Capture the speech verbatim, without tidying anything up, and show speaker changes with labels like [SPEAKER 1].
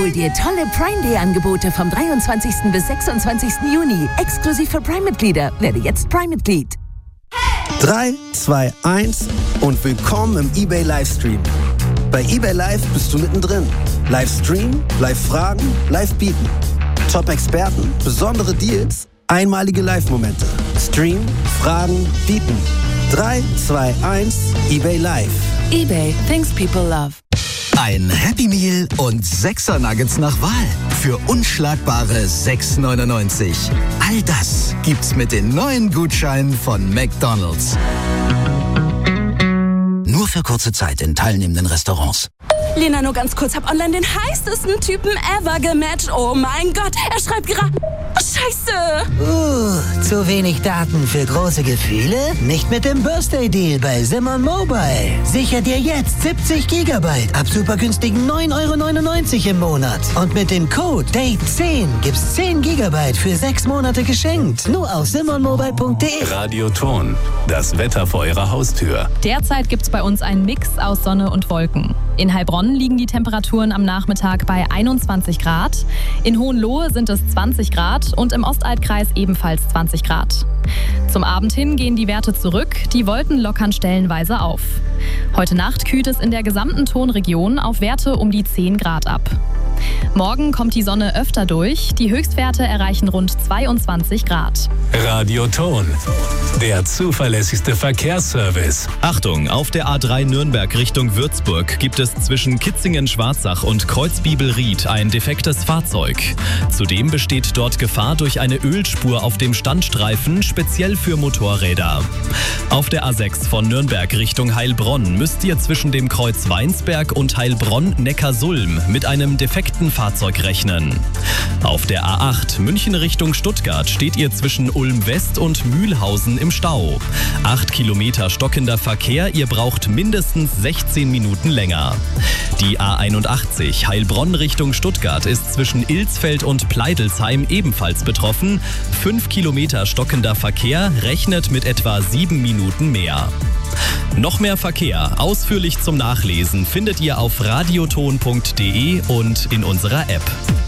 [SPEAKER 1] Hol dir tolle Prime Day Angebote vom dreiundzwanzigsten bis sechsundzwanzigsten Juni. Exklusiv für Prime-Mitglieder. Werde jetzt Prime-Mitglied.
[SPEAKER 2] drei, zwei, eins und willkommen im eBay Livestream. Bei eBay Live bist du mittendrin. Livestream, Live-Fragen, Live-Bieten. Top-Experten, besondere Deals, einmalige Live-Momente. Stream, Fragen, Bieten. drei, zwei, eins, eBay Live.
[SPEAKER 1] eBay, things people love.
[SPEAKER 3] Ein Happy Meal und sechser Nuggets nach Wahl für unschlagbare sechs neunundneunzig. All das gibt's mit den neuen Gutscheinen von McDonald's. Nur für kurze Zeit in teilnehmenden Restaurants.
[SPEAKER 4] Lena, nur ganz kurz, hab online den heißesten Typen ever gematcht. Oh mein Gott, er schreibt gerade... Scheiße!
[SPEAKER 5] Uh, zu wenig Daten für große Gefühle? Nicht mit dem Birthday-Deal bei Simon Mobile. Sicher dir jetzt siebzig Gigabyte ab super günstigen neun Euro neunundneunzig im Monat. Und mit dem Code Date zehn gibt's zehn Gigabyte für sechs Monate geschenkt. Nur auf simon mobile punkt de.
[SPEAKER 6] Radio Ton, das Wetter vor Ihrer Haustür.
[SPEAKER 7] Derzeit gibt's bei uns einen Mix aus Sonne und Wolken. In Heilbronn liegen die Temperaturen am Nachmittag bei einundzwanzig Grad. In Hohenlohe sind es zwanzig Grad und im Ostalbkreis ebenfalls zwanzig Grad. Zum Abend hin gehen die Werte zurück, die Wolken lockern stellenweise auf. Heute Nacht kühlt es in der gesamten Tonregion auf Werte um die zehn Grad ab. Morgen kommt die Sonne öfter durch, die Höchstwerte erreichen rund zweiundzwanzig Grad.
[SPEAKER 6] Radio Ton, der zuverlässigste Verkehrsservice.
[SPEAKER 8] Achtung, auf der A drei Nürnberg Richtung Würzburg gibt es zwischen Kitzingen-Schwarzach und Kreuzbibelried ein defektes Fahrzeug. Zudem besteht dort Gefahr durch eine Ölspur auf dem Standstreifen, speziell für Motorräder. Auf der A sechs von Nürnberg Richtung Heilbronn müsst ihr zwischen dem Kreuz Weinsberg und Heilbronn-Neckarsulm mit einem defekten Fahrzeug rechnen. Auf der A acht München Richtung Stuttgart steht ihr zwischen Ulm West und Mühlhausen im Stau. Acht Kilometer stockender Verkehr, ihr braucht mindestens sechzehn Minuten länger. Die A einundachtzig Heilbronn Richtung Stuttgart ist zwischen Ilsfeld und Pleidelsheim ebenfalls betroffen. Fünf Kilometer stockender Verkehr, rechnet mit etwa sieben Minuten mehr. Noch mehr Verkehr, ausführlich zum Nachlesen, findet ihr auf radioton punkt de und in unserer App.